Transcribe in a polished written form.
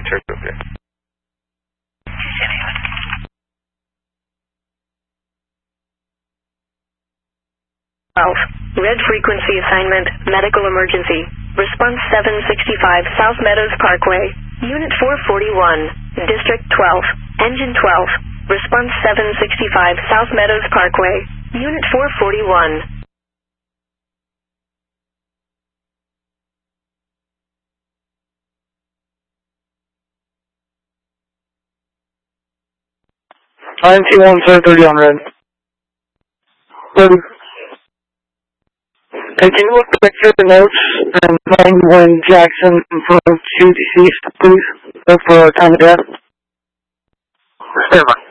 车右边。 谢谢你。 Red frequency assignment, medical emergency. Response 765 South Meadows Parkway. Unit 441, District 12, Engine 12. Response 765 South Meadows Parkway. Unit 441. INT-130 on red. Ready. And can you look back through the notes and find when Jackson confirmed to deceased, please? For time of death? Stand by.